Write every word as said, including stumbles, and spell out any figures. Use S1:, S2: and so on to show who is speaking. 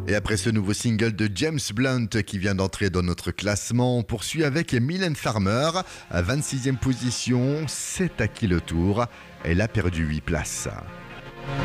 S1: Et après ce nouveau single de James Blunt qui vient d'entrer dans notre classement, on poursuit avec Mylène Farmer, à vingt-sixième position, c'est à qui le tour? Elle a perdu huit places.